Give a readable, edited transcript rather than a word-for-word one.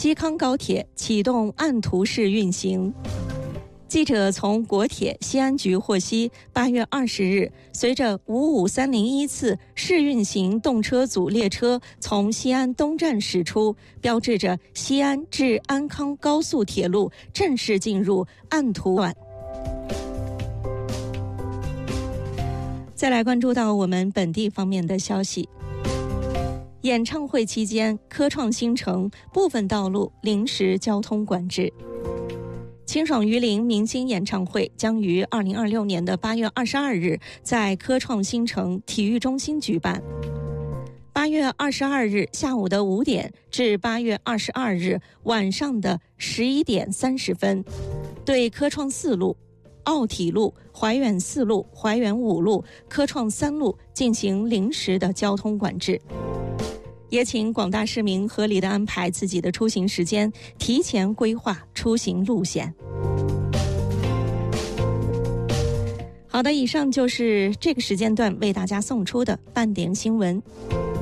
西康高铁启动按图式运行。记者从国铁西安局获悉，8月20日，随着55301次试运行动车组列车从西安东站驶出，标志着西安至安康高速铁路正式进入按图段。再来关注到我们本地方面的消息。演唱会期间，科创新城部分道路临时交通管制。清爽榆林明星演唱会将于2026年的8月22日在科创新城体育中心举办。8月22日下午的5点至8月22日晚上的11点30分，对科创4路、奥体路、怀远4路、怀远5路、科创3路进行临时的交通管制。也请广大市民合理地安排自己的出行时间，提前规划出行路线。好的，以上就是这个时间段为大家送出的半点新闻。